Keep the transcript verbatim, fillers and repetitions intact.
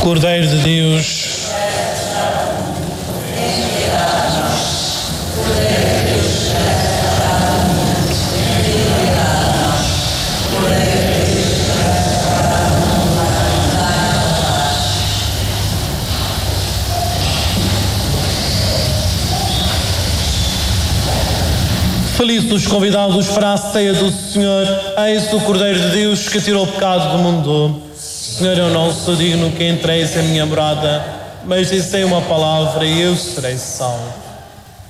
Cordeiro de Deus, felizes os convidados para a ceia do Senhor. Eis o Cordeiro de Deus que tirou o pecado do mundo. Senhor, eu não sou digno que entreis em minha morada, mas dizei uma palavra e eu serei salvo.